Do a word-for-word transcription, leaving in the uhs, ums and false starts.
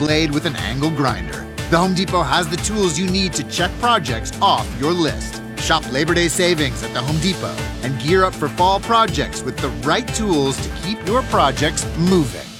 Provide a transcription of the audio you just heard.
blade with an angle grinder. The Home Depot has the tools you need to check projects off your list. Shop Labor Day savings at the Home Depot and gear up for fall projects with the right tools to keep your projects moving.